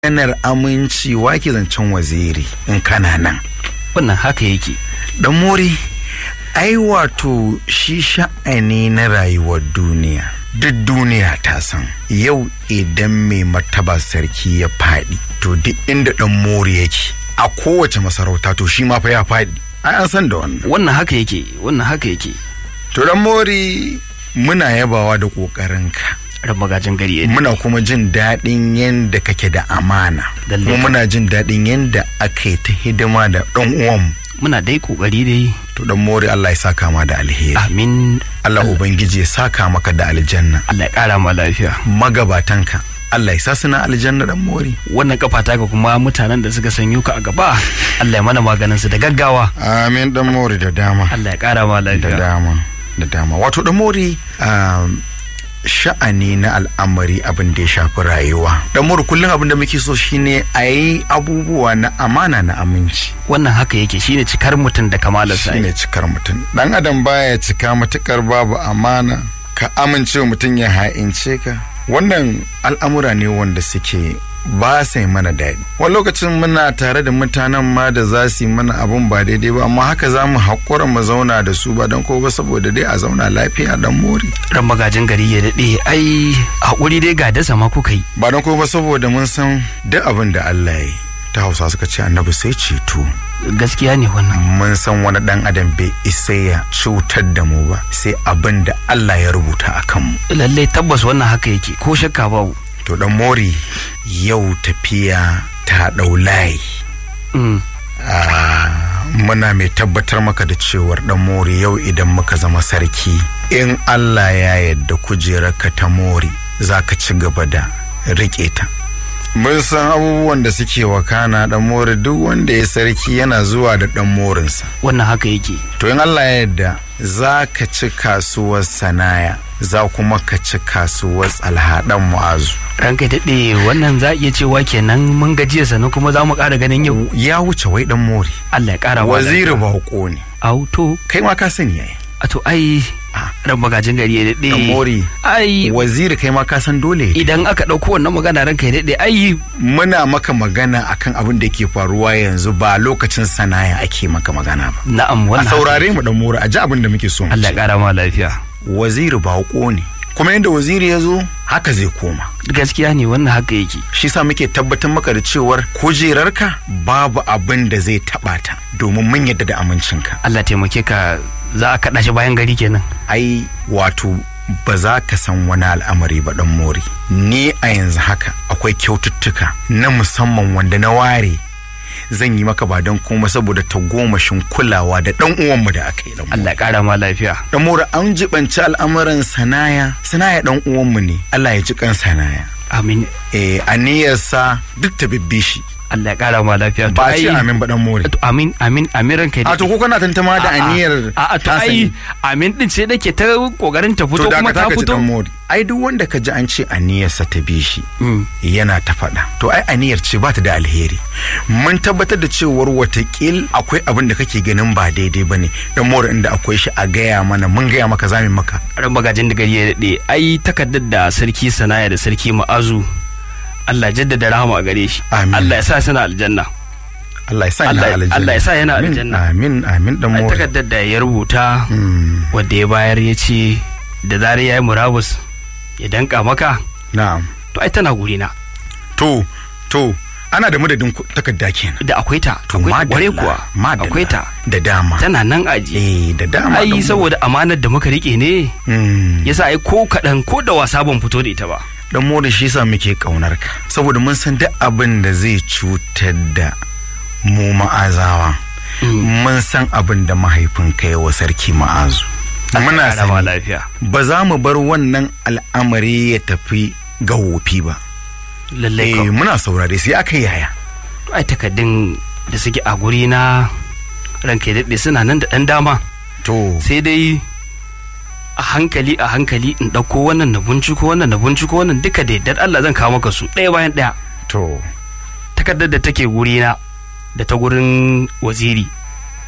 yanar aminci wake zancen waziri in kana nan. Wannan haka yake. Dan Mori, ai wato shi sha'ani na rayuwar duniya. Duk duniya ta san yau idan mai martaba sarki ya faɗi to duk inda Dan Mori yake a kowace masarauta to shi ma fa ya faɗi. Ai an san da wannan. Wannan haka yake, wannan haka yake. To Dan Mori muna yabawa da ƙoƙarinka. Magajin gari muna kuma jin daɗin yadda kake da amana kuma muna jin daɗin yadda aka yi ta hidima da ɗan uwan muna dai kokari dai. To Dan Mori Allah ya saka ma da alheri. Amin. Allah ubangiji ya saka maka da aljanna. Allah ya ƙara ma lafiya. Magabatanka Allah ya sa suna aljanna Dan Mori. Wannan kafa ta ga kuma mutanen da suka sanyo ka a gaba Allah ya mana maganin su da gaggawa. Amin Dan Mori da dama. Allah ya ƙara ma lafiya. Da dama wato Dan Mori sha'ani na al'amari abin da ya shafi rayuwa. Dan Mori kullum abin da muke so shine a yi abubuwa na amana na aminci. Wannan haka yake shine cikar mutum da kamalarsa. Shine cikar mutum. Dan adam baya cika matukar babu amana, ka amince mutum ya ha'ince ka. Wannan al'amura ne wanda suke ba sai mana daɗi. Wani lokacin muna tare da mutanen ma da za su yi mana abun ba daidai ba, amma haka za mu haƙura mu zauna da su ba don ko ba saboda dai a zauna lafiya Dan Mori. Ran magajin gari ya daɗe ai haƙuri dai ga dasa ma kuka yi. Ba don ko ba saboda mun san duk abin da Allah ya yi. Ta Hausa suka ce annabi sai ceto. Gaskiya ne wannan. Mun san wani ɗan adam bai isa ya cutar da mu ba sai abin da Allah ya rubuta a kanmu. Lallai tabbas wannan haka yake ko shakka babu. To Dan Mori yau tafiya ta ɗau layi. Muna mai tabbatar maka da cewar Dan Mori yau idan muka zama sarki in Allah ya yarda kujerarka ta Mori za ka ci gaba da riƙe ta. Mun san abubuwan da suke wakana Dan Mori duk wanda ya sarki yana zuwa da Dan Morinsa. Wannan haka yake. To in Allah ya yarda za ka ci kasuwar Sanaya za kuma ka ci kasuwar Alhaɗan Mu'azu. Ranka daɗe wannan za iya cewa kenan mun gajiya sannan kuma za mu ƙara ganin yau. Ya wuce wai Dan Mori. Allah ya ƙara wa. Waziri Bako ne. Auto. Kai ma ka sani yayi. A to ai ran magajin gari ya daɗe. Dan Mori. Ai. Waziri kai ma ka san dole. Idan aka ɗauko wannan magana ranka ya daɗe ai. Muna maka magana akan abin da ke faruwa yanzu ba lokacin Sanaya ake maka magana ba. Na'am wannan. A saurare mu Dan Mori a ji abin da muke so. Allah ya ƙara ma lafiya. Waziri Bako ne. Kuma yadda waziri ya zo haka zai koma. Gaskiya ne wannan haka yake. Shi sa muke tabbatar maka da cewar kujerarka babu abin da zai taɓa ta domin mun yadda da amincinka. Allah taimake ka za a kaɗa shi bayan gari kenan. Ai wato ba za ka san wani al'amari ba Dan Mori. Ni a yanzu haka akwai kyaututtuka na musamman wanda na ware zan yi maka ba don kuma saboda tagomashin kulawa da dan uwanmu da aka yi. Allah ƙara ma lafiya. Dan Mori an jibanci al'amuran Sanaya dan uwanmu ne. Allah ya ji kan Sanaya. Amin. Aniyarsa duk ta bibbe shi. Allah ya ƙara ma lafiya. Ba ce amin ba Dan Mori. Amin ranka. A to ko kana tantama da aniyar. A to ai amin din ce dake ta kokarin ta fito kuma ta fito. Ai duk wanda ka ji an ce aniyarsa ta bi shi yana ta faɗa. To ai aniyar ce ba ta da alheri. Mun tabbatar da cewar watakil akwai abin da kake ganin ba daidai bane. Dan Mori inda akwai shi a gaya mana mun gaya maka zamin maka. Ran magajin da gari ya daɗe ai takaddar da sarki Sanaya da sarki Ma'azu Allah jaddada rahama a gare shi. Allah ya sa suna aljanna. Allah ya sa yana aljanna. Allah ya sa yana aljanna. Amin Dan Mori. Takaddar da ya rubuta wanda ya bayar ya ce da zarar yayi murabus ya danka maka. Na'am. To ai tana guri na. To ana da madadin takarda kenan. Da akwai ta. Akwai kware kuwa. Akwai ta. Da dama. Tana nan aji. Da dama. Ai saboda amanar da muka rike ne. Yasa ai ko kaɗan ko da wasa ban fito da ita ba. Dan Mori shi sa muke kaunar ka saboda mun san duk abin da zai cutar da mu Ma'azawa. Mun san abin da mahaifinka ya wa sarki Ma'azu. Muna sani lafiya. Ba za mu bar wannan al'amari ya tafi ga wofi ba. Lallai muna saurare sai aka yaya. Ai takaddun da suke a guri na ranka ya daɗe suna nan da ɗan dama. To sai dai a hankali in ɗauko wannan na binciko wannan duka da yardar Allah zan kawo maka su ɗaya bayan ɗaya. To takardar da take guri na da ta gurin waziri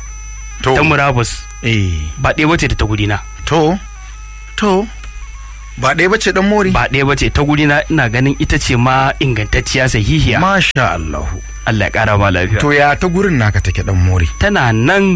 ta murabus ba ɗaya bace da ta guri na. To ba ɗaya bace dan mori ba ɗaya bace, ta guri na ina ganin ita ce ma ingantacciya sahihiya. Masha Allah. Allah ya ƙara ma lafiya. To ya ta gurin naka take dan mori? Tana nan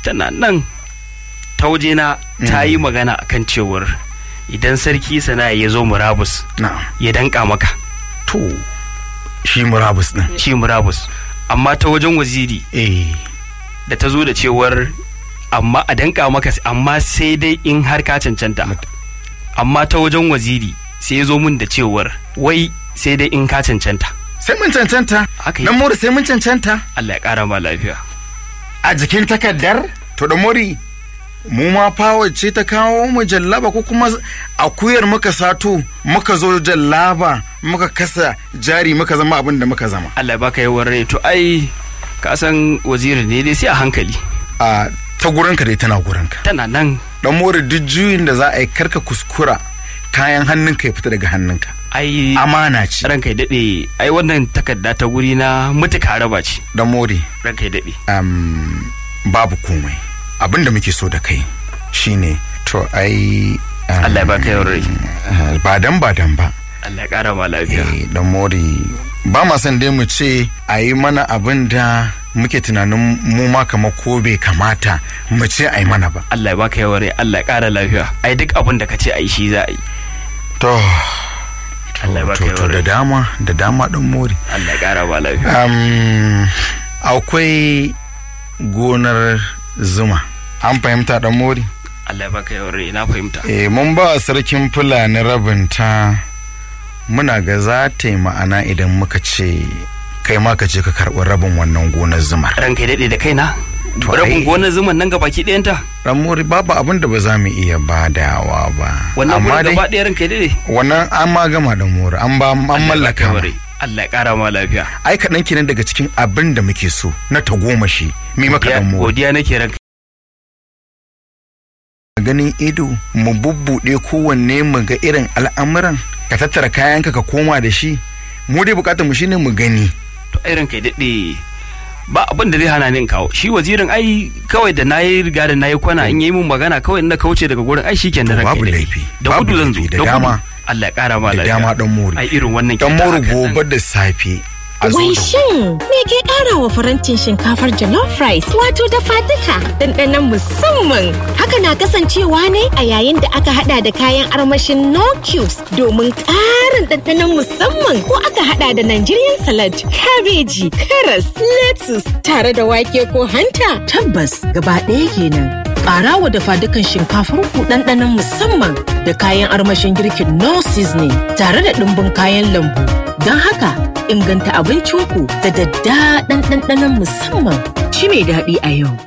ta waje na ta yi magana akan cewar idan sarki Sanaya ya zo murabus ya danka maka. To shi murabus din. Shi murabus. Amma ta wajen waziri da ta zo da cewar amma a danka maka amma sai dai in har ka cancanta. Amma ta wajen waziri sai ya zo mun da cewar wai sai dai in ka cancanta. Sai mun cancanta? Dan mori sai mun cancanta? Allah ya ƙara ma lafiya. A jikin takardar? To dan mori mu ma fawa ce ta kawo mu jallaba ko kuma akuyar muka sato muka zo jallaba muka kasa jari muka zama abin da muka zama. Allah ya baka yawan rai. To ai ka san waziri ne dai sai a hankali. A ta gurinka dai tana gurinka. Tana nan. Dan mori duk juyin da za a yi karka kuskura kayan hannunka ya fita daga hannunka. Ai amana ce. Ranka ya daɗe, ai wannan takarda ta guri na mutuka raba ce. Dan mori. Ranka ya daɗe. Babu komai. Abin da muke so da kai shine to ai Allah ya baka yawan rai. Ba dan ba. Allah ya ƙara ma lafiya. Dan mori ba ma son dai mu ce a yi mana abin da muke tunanin mu ma kamar ko bai kamata mu ce a yi mana ba. Allah ya baka yawan rai. Allah ya ƙara lafiya. Ai duk abin da ka ce a yi shi za a yi. To Allah ya baka yawan rai. da dama dan mori. Allah ya ƙara ma lafiya. Akwai gonar zuma. An fahimta dan mori? Allah ya baka yawan rai. Na fahimta. Mun ba sarkin Fulani rabinta. Muna ga za ta yi ma'ana idan muka ce kai ma ka je ka karɓi rabin wannan gonar zuma. Ranka ya daɗe da kaina. Rabin gonar zuman nan gabaki ɗayanta. Ramori babu abin da ba za mu iya badawa ba. Wannan gonar gaba ɗaya ranka ya daɗe. Wannan an ma gama da mori an mallaka. Allah ya ƙara ma lafiya. Ai kaɗan kenan daga cikin abin da muke so na tagomashi mi maka dan mori. Godiya nake ranka. Ganin ido mu bubbuɗe kowanne mu ga irin al'amuran ka tattara kayanka ka koma da shi mu dai bukatar mu shine mu gani. To ai ranka ya daɗe ba abin da zai hana ni in kawo shi wazirin ai kawai da nayi riga da nayi kwana in yi mun magana kawai in na kauce daga gurin ai shikenan ranka. Babu laifi. Da gudu zan zo da dama. Allah ya ƙara ma lafiya. Da dama dan mori. Ai irin wannan dan mori gobe da safe. Wai shin me ke ƙara wa farantin shinkafar jollof rice wato dafa duka ɗanɗanon musamman? Haka na kasancewa ne a yayin da aka hada da kayan armashin no cubes domin ƙarin ɗanɗanon musamman ko aka hada da Nigerian salad, kabeji, karas, lettuce tare da wake ko hanta. Tabbas gaba ɗaya kenan. Ƙara wa dafa dukan shinkafar ku ɗanɗanon musamman da kayan armashin girkin no seasoning tare da ɗumbin kayan lambu. Don haka inganta abincinku da daddaɗan ɗanɗanon musamman shi mai daɗi a yau.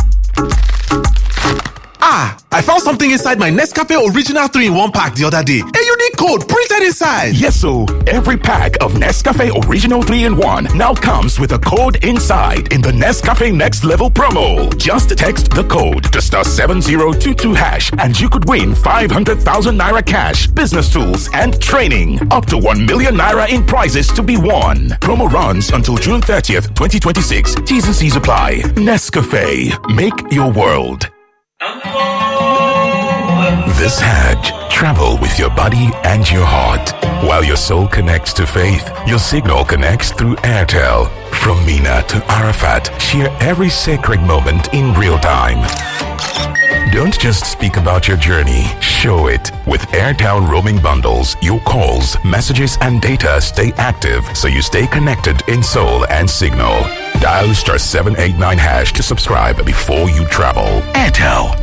I found something inside my Nescafe Original 3-in-1 pack the other day. A unique code printed inside. Yes, so every pack of Nescafe Original 3-in-1 now comes with a code inside in the Nescafe Next Level promo. Just text the code to *7022# and you could win 500,000 naira cash, business tools, and training. Up to 1 million naira in prizes to be won. Promo runs until June 30th, 2026. T's and C's apply. Nescafe. Make your world. This Hajj, travel with your body and your heart. While your soul connects to faith, your signal connects through Airtel. From Mina to Arafat, share every sacred moment in real time. Don't just speak about your journey, show it. With Airtel roaming bundles, your calls, messages, and data stay active so you stay connected in soul and signal. Dial *789# to subscribe before you travel. Airtel.